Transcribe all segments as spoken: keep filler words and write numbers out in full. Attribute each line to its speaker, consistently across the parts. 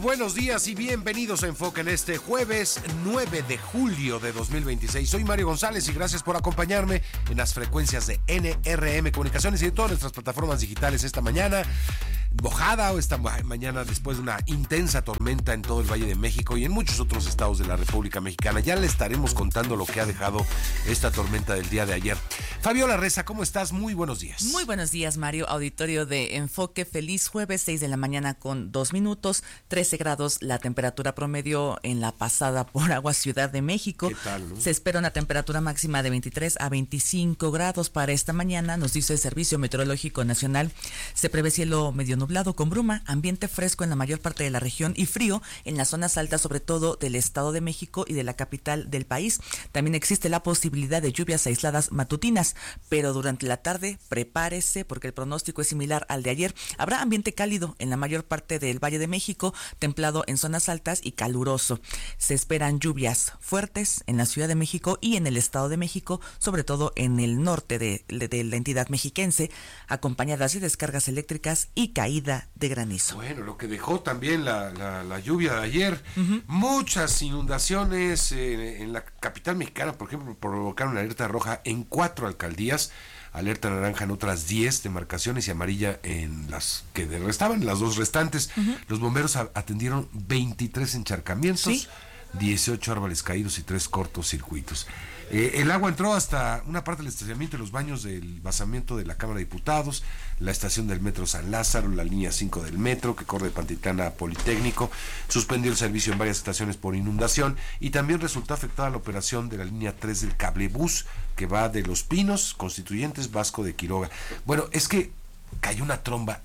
Speaker 1: buenos días y bienvenidos a Enfoque en este jueves nueve de julio de dos mil veintiséis. Soy Mario González y gracias por acompañarme en las frecuencias de N R M Comunicaciones y de todas nuestras plataformas digitales esta mañana. Mojada o esta mañana después de una intensa tormenta en todo el Valle de México y en muchos otros estados de la República Mexicana. Ya le estaremos contando lo que ha dejado esta tormenta del día de ayer. Fabiola Reza, ¿cómo estás? Muy buenos días.
Speaker 2: Muy buenos días, Mario. Auditorio de Enfoque, feliz jueves, seis de la mañana con dos minutos, trece grados la temperatura promedio en la pasada por agua Ciudad de México.
Speaker 1: ¿Qué tal, no?
Speaker 2: Se espera una temperatura máxima de veintitrés a veinticinco grados para esta mañana, nos dice el Servicio Meteorológico Nacional. Se prevé cielo medio nublado con bruma, ambiente fresco en la mayor parte de la región y frío en las zonas altas, sobre todo del Estado de México y de la capital del país. También existe la posibilidad de lluvias aisladas matutinas, pero durante la tarde prepárese porque el pronóstico es similar al de ayer. Habrá ambiente cálido en la mayor parte del Valle de México, templado en zonas altas y caluroso. Se esperan lluvias fuertes en la Ciudad de México y en el Estado de México, sobre todo en el norte de, de, de la entidad mexiquense, acompañadas de descargas eléctricas y caídas de granizo.
Speaker 1: Bueno, lo que dejó también la, la, la lluvia de ayer, uh-huh. Muchas inundaciones eh, en la capital mexicana, por ejemplo, provocaron una alerta roja en cuatro alcaldías, alerta naranja en otras diez demarcaciones y amarilla en las que restaban, las dos restantes. Uh-huh. Los bomberos a, atendieron veintitrés encharcamientos, ¿sí? dieciocho árboles caídos y tres cortocircuitos. Eh, el agua entró hasta una parte del estacionamiento y los baños del basamiento de la Cámara de Diputados, la estación del Metro San Lázaro, la línea cinco del metro que corre de Pantitlán a Politécnico, suspendió el servicio en varias estaciones por inundación y también resultó afectada la operación de la línea tres del cablebús que va de Los Pinos, Constituyentes, Vasco de Quiroga. Bueno, es que cayó una tromba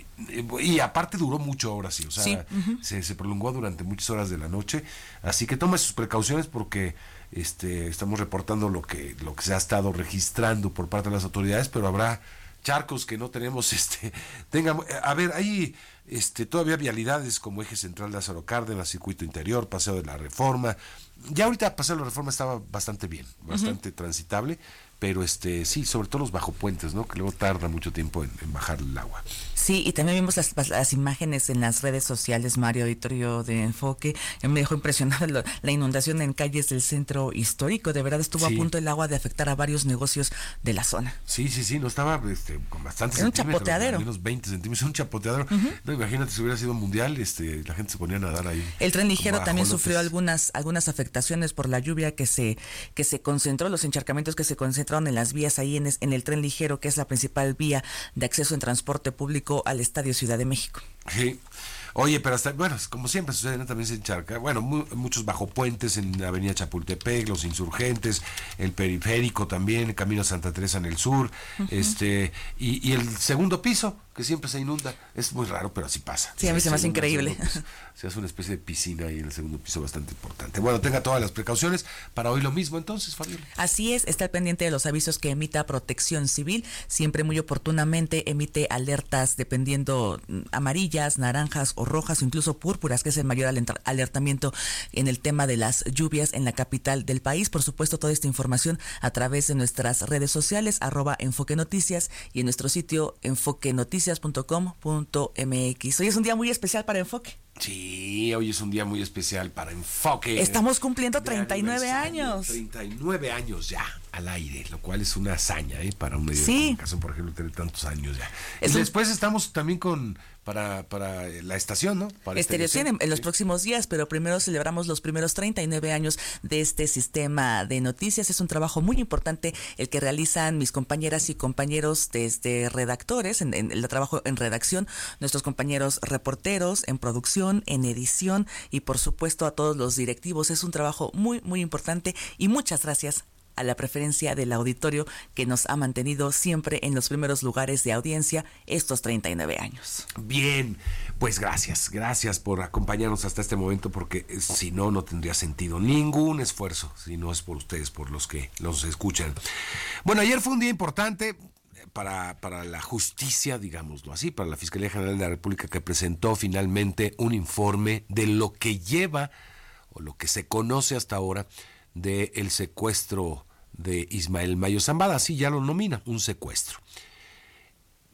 Speaker 1: y aparte duró mucho ahora sí, o sea, sí. Uh-huh. se, se prolongó durante muchas horas de la noche, así que tome sus precauciones porque este estamos reportando lo que lo que se ha estado registrando por parte de las autoridades, pero habrá charcos que no tenemos, este, tengan, a ver, hay este todavía vialidades como Eje Central de Lázaro Cárdenas, Circuito Interior, Paseo de la Reforma. Ya ahorita Paseo de la Reforma estaba bastante bien, bastante uh-huh. transitable, pero este sí, sobre todo los bajopuentes, ¿no? Que luego tarda mucho tiempo en, en bajar el agua.
Speaker 2: Sí, y también vimos las, las imágenes en las redes sociales, Mario, auditorio de Enfoque. Me dejó impresionada la, la inundación en calles del centro histórico. De verdad estuvo sí. a punto el agua de afectar a varios negocios de la zona.
Speaker 1: Sí, sí, sí, no estaba este, con bastantes
Speaker 2: centímetros. Un chapoteadero.
Speaker 1: Unos veinte centímetros, un chapoteadero. Uh-huh. No, imagínate si hubiera sido mundial, este, la gente se ponía a nadar ahí.
Speaker 2: El tren ligero también sufrió algunas algunas afectaciones por la lluvia que se que se concentró, los encharcamientos que se concentraron en las vías ahí en, en el tren ligero, que es la principal vía de acceso en transporte público al Estadio Ciudad de México.
Speaker 1: Sí. Oye, pero hasta, bueno, como siempre sucede, también se encharca, bueno, mu- muchos bajopuentes en la avenida Chapultepec, los Insurgentes, el periférico también, el Camino Santa Teresa en el sur, uh-huh. este, y, y el segundo piso, que siempre se inunda, es muy raro, pero así pasa.
Speaker 2: Sí, a mí se me hace increíble.
Speaker 1: Se hace una especie de piscina ahí en el segundo piso bastante importante. Bueno, tenga todas las precauciones para hoy lo mismo entonces, Fabiola.
Speaker 2: Así es, está al pendiente de los avisos que emita Protección Civil, siempre muy oportunamente emite alertas dependiendo amarillas, naranjas o rojas o incluso púrpuras, que es el mayor alertamiento en el tema de las lluvias en la capital del país. Por supuesto, toda esta información a través de nuestras redes sociales, arroba Enfoque Noticias, y en nuestro sitio enfoque noticias punto com punto m x. Hoy es un día muy especial para Enfoque.
Speaker 1: Sí, hoy es un día muy especial para Enfoque.
Speaker 2: Estamos cumpliendo treinta y nueve años.
Speaker 1: treinta y nueve años ya al aire, lo cual es una hazaña, ¿eh? Para un medio
Speaker 2: sí.
Speaker 1: de comunicación, por ejemplo, tener tantos años ya.
Speaker 2: Es
Speaker 1: y
Speaker 2: un...
Speaker 1: después estamos también con para para la estación, ¿no? Para
Speaker 2: Estéreo cien en, en los sí. próximos días, pero primero celebramos los primeros treinta y nueve años de este sistema de noticias. Es un trabajo muy importante el que realizan mis compañeras y compañeros desde redactores, en, en el trabajo en redacción, nuestros compañeros reporteros, en producción, en edición y por supuesto a todos los directivos. Es un trabajo muy, muy importante y muchas gracias a la preferencia del auditorio que nos ha mantenido siempre en los primeros lugares de audiencia estos treinta y nueve años.
Speaker 1: Bien, pues gracias, gracias por acompañarnos hasta este momento, porque si no, no tendría sentido ningún esfuerzo, si no es por ustedes, por los que los escuchan. Bueno, ayer fue un día importante para, para la justicia, digámoslo así, para la Fiscalía General de la República, que presentó finalmente un informe de lo que lleva, o lo que se conoce hasta ahora, del secuestro de Ismael Mayo Zambada. Así ya lo nomina, un secuestro.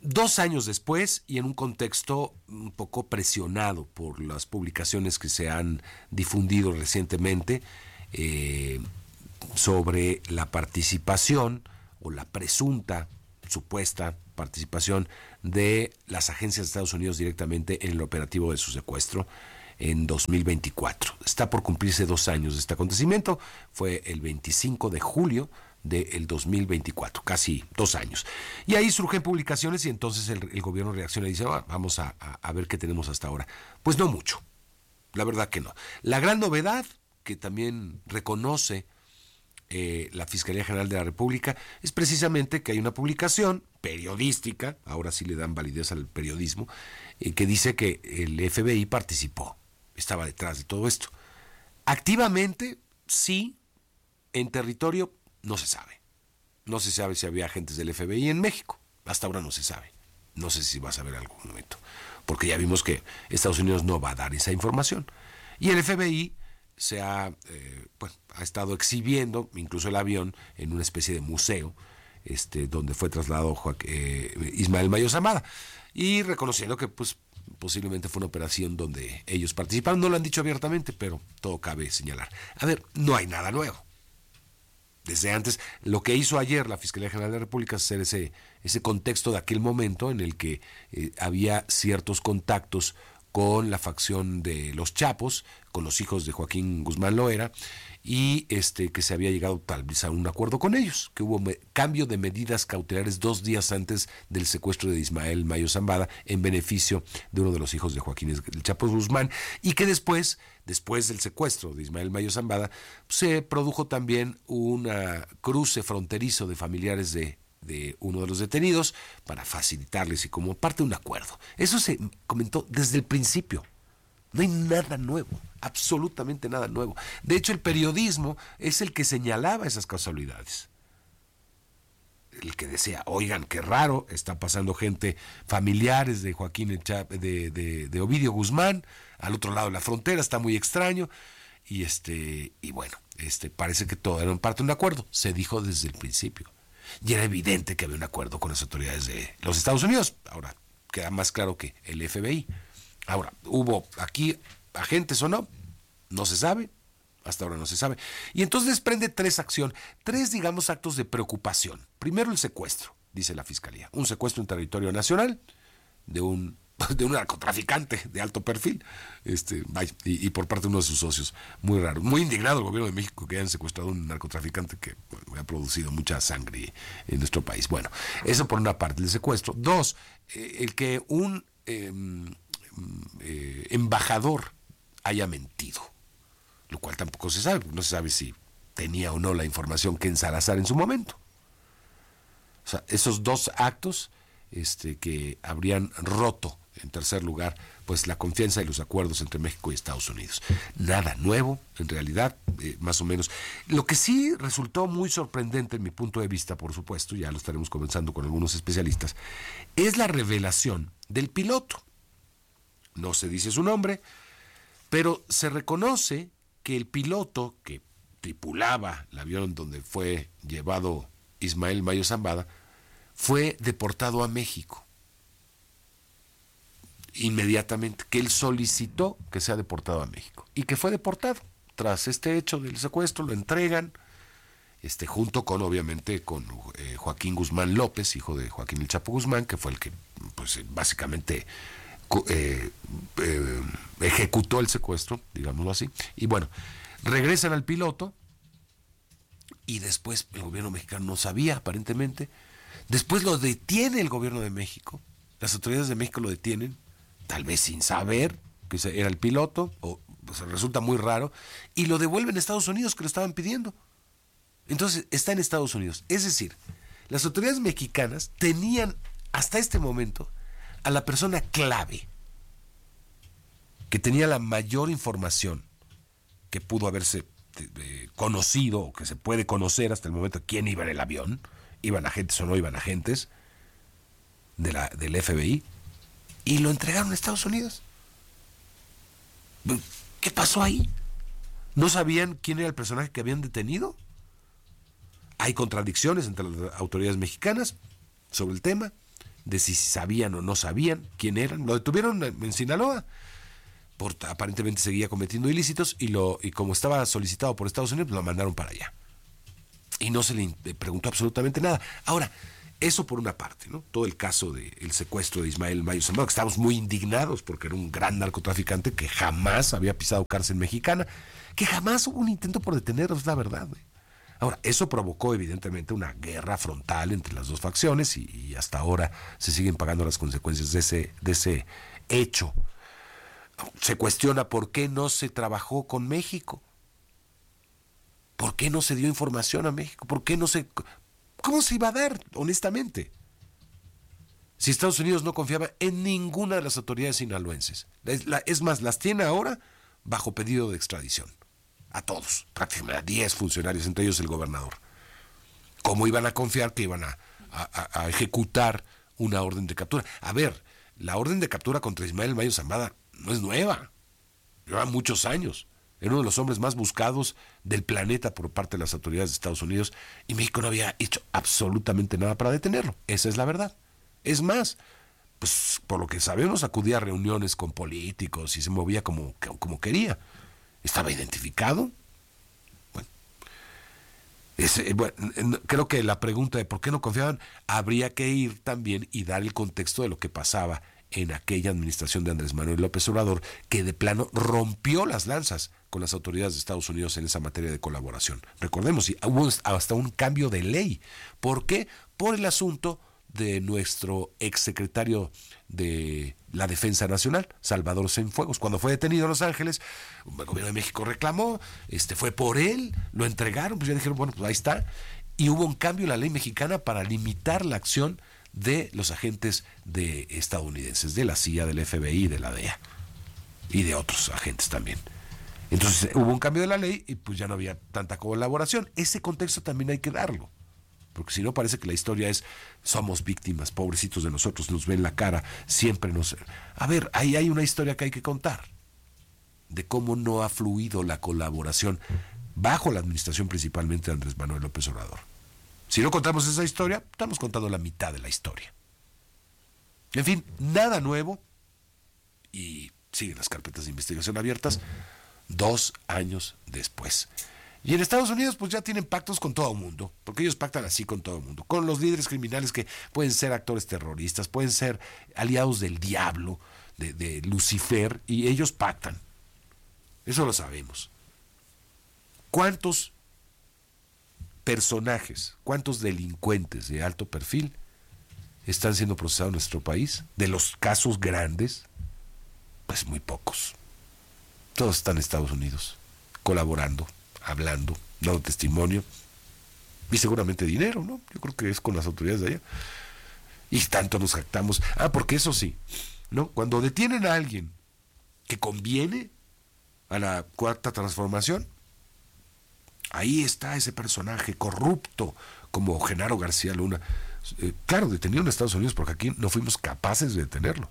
Speaker 1: Dos años después y en un contexto un poco presionado por las publicaciones que se han difundido recientemente eh, sobre la participación o la presunta, supuesta participación de las agencias de Estados Unidos directamente en el operativo de su secuestro en dos mil veinticuatro. Está por cumplirse dos años de este acontecimiento, fue el veinticinco de julio del dos mil veinticuatro, casi dos años. Y ahí surgen publicaciones y entonces el, el gobierno reacciona y dice, ah, vamos a, a, a ver qué tenemos hasta ahora. Pues no mucho, la verdad que no. La gran novedad, que también reconoce eh, la Fiscalía General de la República, es precisamente que hay una publicación periodística, ahora sí le dan validez al periodismo, eh, que dice que el F B I participó, estaba detrás de todo esto. Activamente, sí, en territorio no se sabe. No se sabe si había agentes del F B I en México. Hasta ahora no se sabe. No sé si va a saber en algún momento. Porque ya vimos que Estados Unidos no va a dar esa información. Y el F B I se ha, eh, bueno, ha estado exhibiendo, incluso el avión, en una especie de museo, este, donde fue trasladado Joaquín, eh, Ismael Mayo Zambada. Y reconociendo que pues posiblemente fue una operación donde ellos participaron. No lo han dicho abiertamente, pero todo cabe señalar. A ver, no hay nada nuevo. Desde antes, lo que hizo ayer la Fiscalía General de la República es hacer ese, ese contexto de aquel momento en el que eh, había ciertos contactos con la facción de los Chapos, con los hijos de Joaquín Guzmán Loera, y este que se había llegado tal vez a un acuerdo con ellos, que hubo me, cambio de medidas cautelares dos días antes del secuestro de Ismael Mayo Zambada en beneficio de uno de los hijos de Joaquín el Chapo Guzmán, y que después, después del secuestro de Ismael Mayo Zambada, se produjo también una cruce fronterizo de familiares de de uno de los detenidos para facilitarles y como parte de un acuerdo. Eso se comentó desde el principio. No hay nada nuevo, absolutamente nada nuevo. De hecho, el periodismo es el que señalaba esas casualidades. El que decía, oigan, qué raro, está pasando gente, familiares de Joaquín, de, de, de Ovidio Guzmán, al otro lado de la frontera, está muy extraño. Y, este, y bueno, este, parece que todo era parte de un acuerdo. Se dijo desde el principio. Y era evidente que había un acuerdo con las autoridades de los Estados Unidos. Ahora, queda más claro que el F B I. Ahora, ¿hubo aquí agentes o no? No se sabe. Hasta ahora no se sabe. Y entonces desprende tres acciones, tres, digamos, actos de preocupación. Primero, el secuestro, dice la Fiscalía. Un secuestro en territorio nacional de un de un narcotraficante de alto perfil, este, vaya, y, y por parte de uno de sus socios, muy raro, muy indignado el gobierno de México que hayan secuestrado a un narcotraficante que bueno, ha producido mucha sangre en nuestro país. Bueno, eso por una parte, el secuestro. Dos, eh, el que un eh, eh, embajador haya mentido, lo cual tampoco se sabe, no se sabe si tenía o no la información que en Salazar en su momento. O sea, esos dos actos este, que habrían roto, en tercer lugar, pues la confianza y los acuerdos entre México y Estados Unidos. Nada nuevo, en realidad, eh, más o menos. Lo que sí resultó muy sorprendente, en mi punto de vista, por supuesto, ya lo estaremos comenzando con algunos especialistas, es la revelación del piloto. No se dice su nombre, pero se reconoce que el piloto que tripulaba el avión donde fue llevado Ismael Mayo Zambada fue deportado a México. Inmediatamente, que él solicitó que sea deportado a México y que fue deportado. Tras este hecho del secuestro lo entregan, este, junto con obviamente con eh, Joaquín Guzmán López, hijo de Joaquín el Chapo Guzmán, que fue el que pues básicamente eh, eh, ejecutó el secuestro, digámoslo así. Y bueno, regresan al piloto y después el gobierno mexicano no sabía, aparentemente. Después lo detiene el gobierno de México, las autoridades de México lo detienen, tal vez sin saber que era el piloto, o pues, resulta muy raro, y lo devuelven a Estados Unidos, que lo estaban pidiendo. Entonces, está en Estados Unidos. Es decir, las autoridades mexicanas tenían hasta este momento a la persona clave, que tenía la mayor información que pudo haberse eh, conocido, o que se puede conocer hasta el momento, quién iba en el avión, iban agentes o no iban agentes de la, del F B I, y lo entregaron a Estados Unidos. ¿Qué pasó ahí? ¿No sabían quién era el personaje que habían detenido? Hay contradicciones entre las autoridades mexicanas sobre el tema, de si sabían o no sabían quién eran. Lo detuvieron en Sinaloa, por, aparentemente seguía cometiendo ilícitos y, lo, y como estaba solicitado por Estados Unidos, lo mandaron para allá. Y no se le preguntó absolutamente nada. Ahora, eso por una parte, ¿no? Todo el caso del secuestro de Ismael Mayo Zambada, que estábamos muy indignados porque era un gran narcotraficante que jamás había pisado cárcel mexicana, que jamás hubo un intento por detenerlo, es la verdad. ¿eh? Ahora, eso provocó evidentemente una guerra frontal entre las dos facciones y, y hasta ahora se siguen pagando las consecuencias de ese, de ese hecho. Se cuestiona por qué no se trabajó con México. ¿Por qué no se dio información a México? ¿Por qué no se... ¿Cómo se iba a dar, honestamente? Si Estados Unidos no confiaba en ninguna de las autoridades sinaloenses. Es, la, es más, las tiene ahora bajo pedido de extradición. A todos, prácticamente a diez funcionarios, entre ellos el gobernador. ¿Cómo iban a confiar que iban a, a, a ejecutar una orden de captura? A ver, la orden de captura contra Ismael Mayo Zambada no es nueva. Lleva muchos años. Era uno de los hombres más buscados del planeta por parte de las autoridades de Estados Unidos y México no había hecho absolutamente nada para detenerlo. Esa es la verdad. Es más, pues por lo que sabemos acudía a reuniones con políticos y se movía como, como quería. ¿Estaba identificado? Bueno, es, bueno, creo que la pregunta de por qué no confiaban habría que ir también y dar el contexto de lo que pasaba en aquella administración de Andrés Manuel López Obrador, que de plano rompió las lanzas con las autoridades de Estados Unidos en esa materia de colaboración. Recordemos, y hubo hasta un cambio de ley. ¿Por qué? Por el asunto de nuestro exsecretario de la Defensa Nacional, Salvador Cienfuegos. Cuando fue detenido en Los Ángeles, el gobierno de México reclamó, este fue por él, lo entregaron, pues ya dijeron, bueno, pues ahí está. Y hubo un cambio en la ley mexicana para limitar la acción de los agentes de estadounidenses, de la C I A, del F B I, de la D E A y de otros agentes también. Entonces hubo un cambio de la ley y pues ya no había tanta colaboración. Ese contexto también hay que darlo, porque si no parece que la historia es somos víctimas, pobrecitos de nosotros, nos ven la cara, siempre nos... A ver, ahí hay una historia que hay que contar, de cómo no ha fluido la colaboración bajo la administración principalmente de Andrés Manuel López Obrador. Si no contamos esa historia, estamos contando la mitad de la historia. En fin, nada nuevo y siguen las carpetas de investigación abiertas dos años después. Y en Estados Unidos pues ya tienen pactos con todo el mundo, porque ellos pactan así con todo el mundo, con los líderes criminales que pueden ser actores terroristas, pueden ser aliados del diablo, de, de Lucifer, y ellos pactan. Eso lo sabemos. ¿Cuántos personajes, cuántos delincuentes de alto perfil están siendo procesados en nuestro país? De los casos grandes, pues muy pocos. Todos están en Estados Unidos, colaborando, hablando, dando testimonio y seguramente dinero, ¿no? Yo creo que es con las autoridades de allá. Y tanto nos jactamos. Ah, porque eso sí, ¿no? Cuando detienen a alguien que conviene a la cuarta transformación, ahí está ese personaje corrupto como Genaro García Luna. Eh, claro, detenido en Estados Unidos porque aquí no fuimos capaces de detenerlo.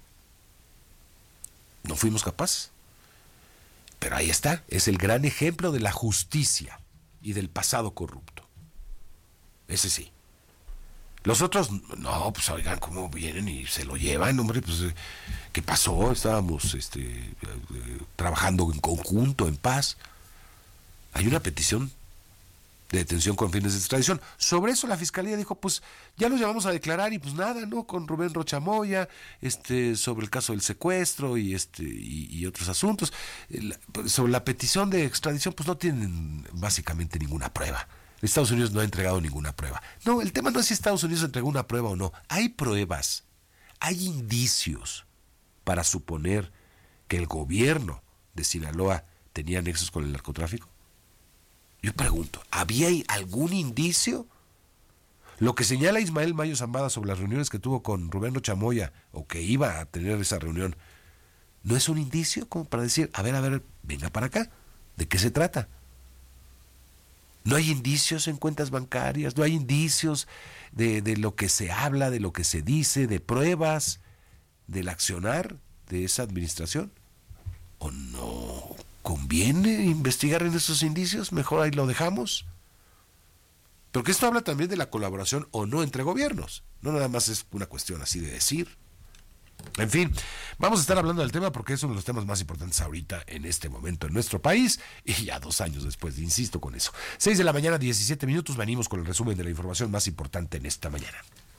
Speaker 1: No fuimos capaces. Pero ahí está, es el gran ejemplo de la justicia y del pasado corrupto. Ese sí. Los otros, no, pues oigan cómo vienen y se lo llevan, hombre, pues, ¿qué pasó? Estábamos este, eh, trabajando en conjunto, en paz. Hay una petición de detención con fines de extradición. Sobre eso la fiscalía dijo, pues ya los llamamos a declarar y pues nada, ¿no? Con Rubén Rocha Moya, este, sobre el caso del secuestro y este y, y otros asuntos. La, sobre la petición de extradición, pues no tienen básicamente ninguna prueba. Estados Unidos no ha entregado ninguna prueba. No, el tema no es si Estados Unidos entregó una prueba o no. Hay pruebas, hay indicios para suponer que el gobierno de Sinaloa tenía nexos con el narcotráfico. Yo pregunto, ¿había algún indicio? Lo que señala Ismael Mayo Zambada sobre las reuniones que tuvo con Rubén Rocha Moya, o que iba a tener esa reunión, ¿no es un indicio como para decir, a ver, a ver, venga para acá? ¿De qué se trata? No hay indicios en cuentas bancarias, no hay indicios de, de lo que se habla, de lo que se dice, de pruebas del accionar de esa administración. ¿O no conviene investigar en esos indicios? Mejor ahí lo dejamos. Porque esto habla también de la colaboración o no entre gobiernos. No nada más es una cuestión así de decir. En fin, vamos a estar hablando del tema porque es uno de los temas más importantes ahorita en este momento en nuestro país y ya dos años después, insisto con eso. seis de la mañana, diecisiete minutos, venimos con el resumen de la información más importante en esta mañana.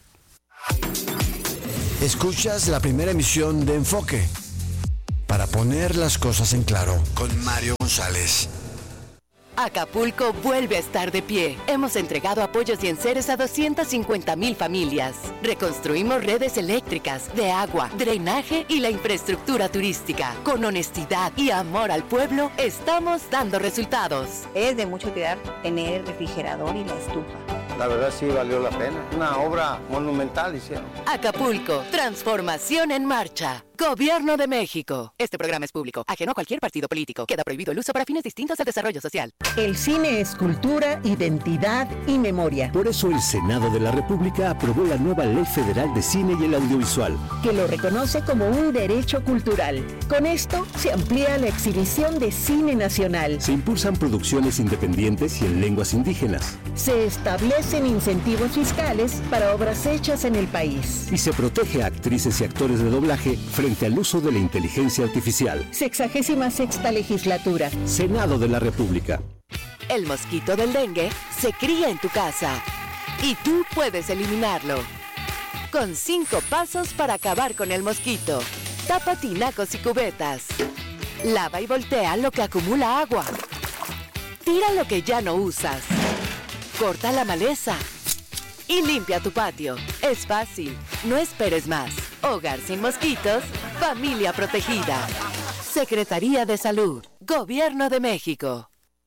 Speaker 3: Escuchas la primera emisión de Enfoque para poner las cosas en claro con Mario González.
Speaker 4: Acapulco vuelve a estar de pie. Hemos entregado apoyos y enseres a doscientas cincuenta mil familias. Reconstruimos redes eléctricas, de agua, drenaje y la infraestructura turística. Con honestidad y amor al pueblo, estamos dando resultados.
Speaker 5: Es de mucha utilidad tener el refrigerador y la estufa.
Speaker 6: La verdad sí valió la pena. Una obra monumental hicieron.
Speaker 4: Acapulco, transformación en marcha. Gobierno de México. Este programa es público, ajeno a cualquier partido político. Queda prohibido el uso para fines distintos al desarrollo social.
Speaker 7: El cine es cultura, identidad y memoria.
Speaker 8: Por eso el Senado de la República aprobó la nueva Ley Federal de Cine y el Audiovisual,
Speaker 7: que lo reconoce como un derecho cultural. Con esto se amplía la exhibición de cine nacional.
Speaker 8: Se impulsan producciones independientes y en lenguas indígenas.
Speaker 7: Se establecen incentivos fiscales para obras hechas en el país.
Speaker 8: Y se protege a actrices y actores de doblaje frente al uso de la inteligencia artificial.
Speaker 7: Sexagésima sexta legislatura.
Speaker 8: Senado de la República.
Speaker 4: El mosquito del dengue se cría en tu casa y tú puedes eliminarlo. Con cinco pasos para acabar con el mosquito. Tapa tinacos y cubetas. Lava y voltea lo que acumula agua. Tira lo que ya no usas. Corta la maleza. Y limpia tu patio. Es fácil. No esperes más. Hogar sin mosquitos. Familia protegida. Secretaría de Salud. Gobierno de México.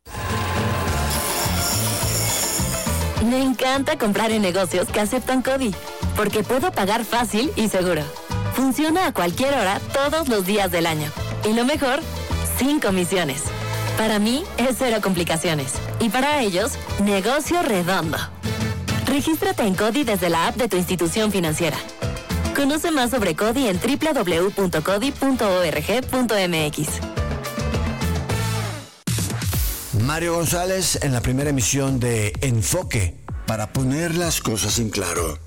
Speaker 9: Me encanta comprar en negocios que aceptan CODI, porque puedo pagar fácil y seguro. Funciona a cualquier hora, todos los días del año. Y lo mejor, sin comisiones. Para mí es cero complicaciones. Y para ellos, negocio redondo. Regístrate en CODI desde la app de tu institución financiera. Conoce más sobre CODI en doble u doble u doble u punto codi punto org punto m x.
Speaker 3: Mario González en la primera emisión de Enfoque para poner las cosas en claro.